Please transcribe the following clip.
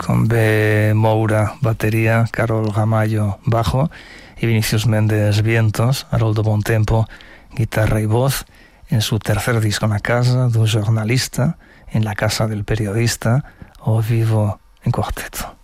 con B. Moura, batería, Carol Ramallo, bajo, y Vinicius Méndez, vientos, Haroldo Bontempo, guitarra y voz, en su tercer disco, Na casa do jornalista, en la casa del periodista, o vivo en cuarteto.